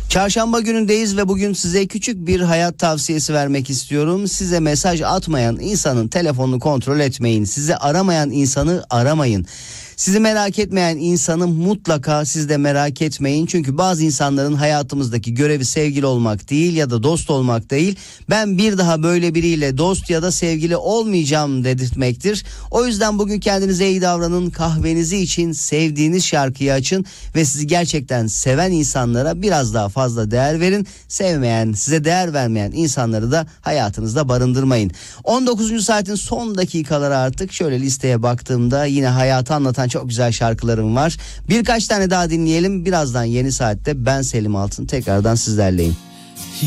Çarşamba günündeyiz ve bugün size küçük bir hayat tavsiyesi vermek istiyorum. Size mesaj atmayan insanın telefonunu kontrol etmeyin. Sizi aramayan insanı aramayın. Sizi merak etmeyen insanı mutlaka siz de merak etmeyin. Çünkü bazı insanların hayatımızdaki görevi sevgili olmak değil ya da dost olmak değil. Ben bir daha böyle biriyle dost ya da sevgili olmayacağım dedirtmektir. O yüzden bugün kendinize iyi davranın. Kahvenizi için sevdiğiniz şarkıyı açın ve sizi gerçekten seven insanlara biraz daha fazla değer verin. Sevmeyen, size değer vermeyen insanları da hayatınızda barındırmayın. 19. saatin son dakikaları artık. Şöyle listeye baktığımda yine hayatı anlatan çok güzel şarkılarım var. Birkaç tane daha dinleyelim. Birazdan yeni saatte ben Selim Altın tekrardan sizlerleyim.